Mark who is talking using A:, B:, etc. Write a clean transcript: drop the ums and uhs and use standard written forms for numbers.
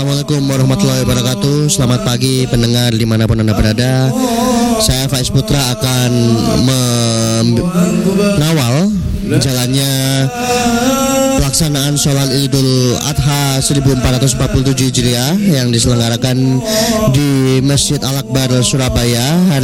A: Assalamualaikum warahmatullahi wabarakatuh. Selamat pagi pendengar dimanapun Anda berada. Saya Faiz Putra akan mengawal jalannya pelaksanaan sholat Idul Adha 1447 Hijriah yang diselenggarakan di Masjid Al-Akbar Surabaya hari